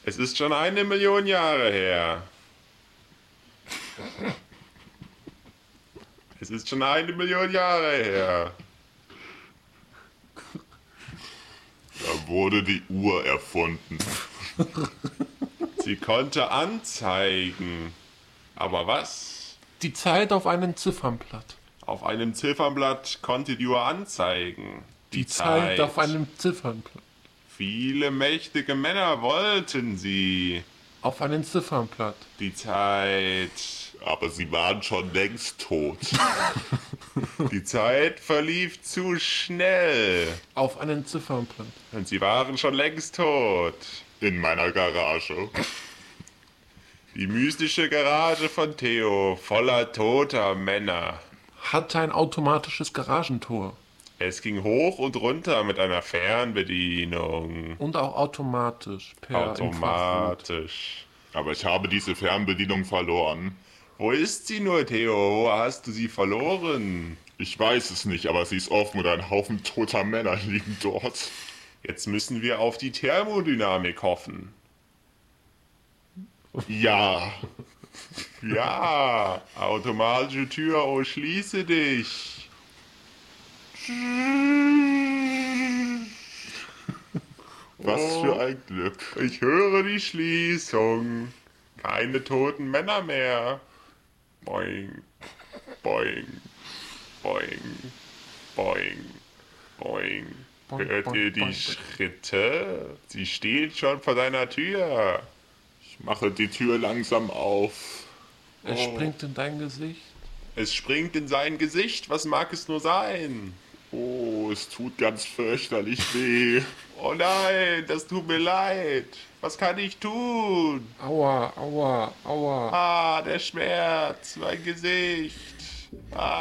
Es ist schon 1 Million Jahre her. Es ist schon 1 Million Jahre her. Da wurde die Uhr erfunden. Sie konnte anzeigen. Aber was? Die Zeit auf einem Ziffernblatt. Auf einem Ziffernblatt konnte die Uhr anzeigen. Die Zeit auf einem Ziffernblatt. Viele mächtige Männer wollten sie. Auf einem Ziffernblatt. Die Zeit. Aber sie waren schon längst tot. Die Zeit verlief zu schnell. Auf einem Ziffernblatt. Und sie waren schon längst tot. In meiner Garage. Die mystische Garage von Theo, voller toter Männer. Hatte ein automatisches Garagentor. Es ging hoch und runter mit einer Fernbedienung. Und auch automatisch. Per Infrarot. Automatisch. Aber ich habe diese Fernbedienung verloren. Wo ist sie nur, Theo? Wo hast du sie verloren? Ich weiß es nicht, aber sie ist offen und ein Haufen toter Männer liegen dort. Jetzt müssen wir auf die Thermodynamik hoffen. Ja. Ja, automatische Tür, oh, schließe dich. Was für ein Glück. Ich höre die Schließung. Keine toten Männer mehr. Boing, boing, boing, boing, boing. Boing, Hört boing, ihr die boing. Schritte? Sie steht schon vor deiner Tür. Ich mache die Tür langsam auf. Es springt in dein Gesicht. Es springt in sein Gesicht. Was mag es nur sein? Oh, es tut ganz fürchterlich weh. Oh nein, das tut mir leid. Was kann ich tun? Aua, aua, aua. Ah, der Schmerz, mein Gesicht. Ah.